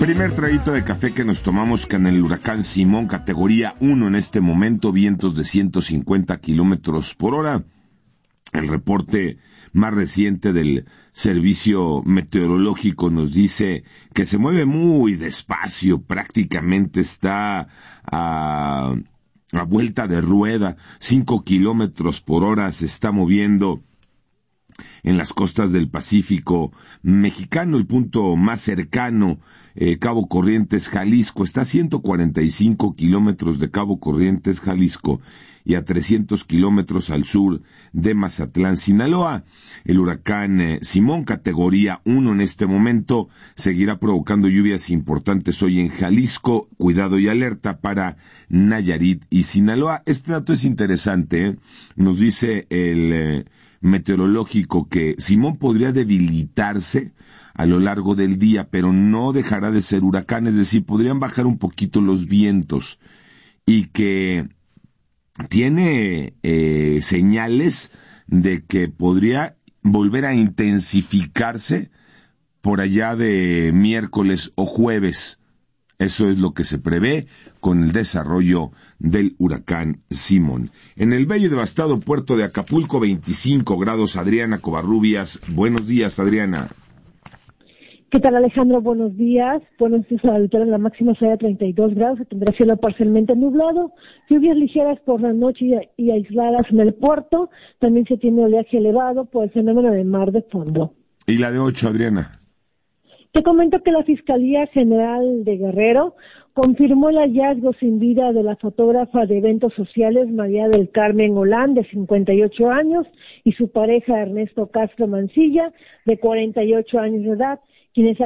Primer traguito de café que nos tomamos con el huracán Simón, categoría 1 en este momento, vientos de 150 kilómetros por hora. El reporte más reciente del servicio meteorológico nos dice que se mueve muy despacio, prácticamente está a vuelta de rueda, 5 kilómetros por hora se está moviendo en las costas del Pacífico mexicano. El punto más cercano, Cabo Corrientes, Jalisco, está a 145 kilómetros de Cabo Corrientes, Jalisco, y a 300 kilómetros al sur de Mazatlán, Sinaloa. El huracán Simón, categoría 1 en este momento, seguirá provocando lluvias importantes hoy en Jalisco. Cuidado y alerta para Nayarit y Sinaloa. Este dato es interesante, ¿eh? Nos dice el meteorológico que Simón podría debilitarse a lo largo del día, pero no dejará de ser huracán, es decir, podrían bajar un poquito los vientos, y que tiene señales de que podría volver a intensificarse por allá de miércoles o jueves. Eso es lo que se prevé con el desarrollo del huracán Simón. En el bello y devastado puerto de Acapulco, 25 grados. Adriana Covarrubias, buenos días, Adriana. ¿Qué tal, Alejandro? Buenos días. Buenos días a la altura, la máxima será de 32 grados, se tendrá cielo parcialmente nublado, lluvias ligeras por la noche y aisladas en el puerto. También se tiene oleaje elevado por el fenómeno de mar de fondo. ¿Y la de 8, Adriana? Te comento que la Fiscalía General de Guerrero confirmó el hallazgo sin vida de la fotógrafa de eventos sociales María del Carmen Olán, de 58 años, y su pareja Ernesto Castro Mancilla, de 48 años de edad, quienes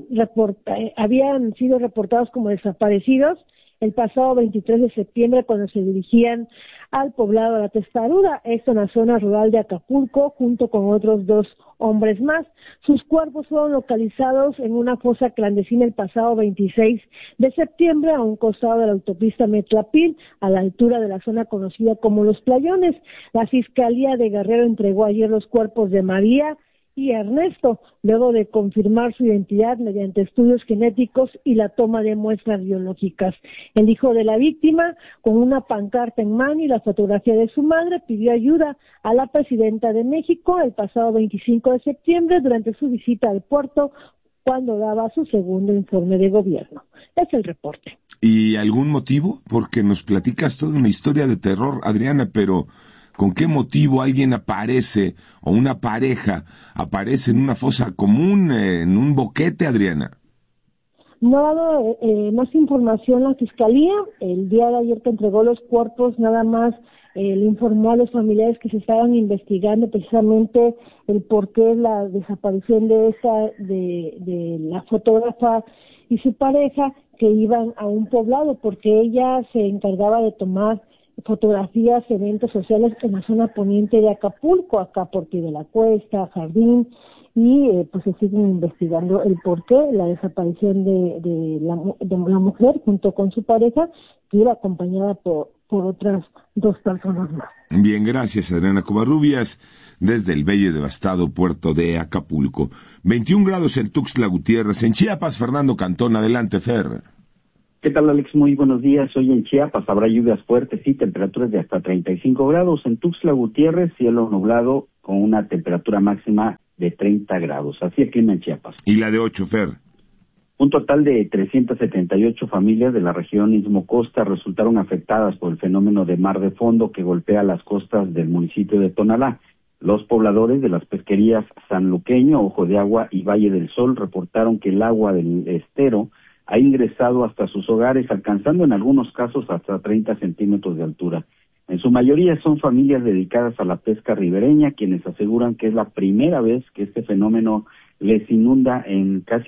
habían sido reportados como desaparecidos el pasado 23 de septiembre cuando se dirigían al poblado de La Testaruda, esto en la zona rural de Acapulco, junto con otros 2 hombres más. Sus cuerpos fueron localizados en una fosa clandestina el pasado 26 de septiembre a un costado de la autopista Metlapil, a la altura de la zona conocida como Los Playones. La Fiscalía de Guerrero entregó ayer los cuerpos de María y Ernesto, luego de confirmar su identidad mediante estudios genéticos y la toma de muestras biológicas. El hijo de la víctima, con una pancarta en mano y la fotografía de su madre, pidió ayuda a la presidenta de México el pasado 25 de septiembre durante su visita al puerto, cuando daba su segundo informe de gobierno. Es el reporte. ¿Y algún motivo? Porque nos platicas toda una historia de terror, Adriana, pero ¿con qué motivo alguien aparece, o una pareja aparece en una fosa común, en un boquete, Adriana? No ha dado más información la Fiscalía. El día de ayer que entregó los cuerpos, nada más le informó a los familiares que se estaban investigando precisamente el porqué de la desaparición de la fotógrafa y su pareja, que iban a un poblado porque ella se encargaba de tomar fotografías, eventos sociales en la zona poniente de Acapulco, acá por Pie de la Cuesta, Jardín, y pues se siguen investigando el porqué, la desaparición de la mujer junto con su pareja, que iba acompañada por otras 2 personas más. Bien, gracias, Adriana Covarrubias, desde el bello y devastado puerto de Acapulco. 21 grados en Tuxtla Gutiérrez. En Chiapas, Fernando Cantón, adelante, Fer. ¿Qué tal, Alex? Muy buenos días. Hoy en Chiapas habrá lluvias fuertes y temperaturas de hasta 35 grados. En Tuxtla Gutiérrez, cielo nublado con una temperatura máxima de 30 grados. Así el clima en Chiapas. ¿Y la de 8, Fer? Un total de 378 familias de la región Istmo-Costa resultaron afectadas por el fenómeno de mar de fondo que golpea las costas del municipio de Tonalá. Los pobladores de las pesquerías Sanluqueño, Ojo de Agua y Valle del Sol reportaron que el agua del estero ha ingresado hasta sus hogares, alcanzando en algunos casos hasta 30 centímetros de altura. En su mayoría son familias dedicadas a la pesca ribereña, quienes aseguran que es la primera vez que este fenómeno les inunda en casi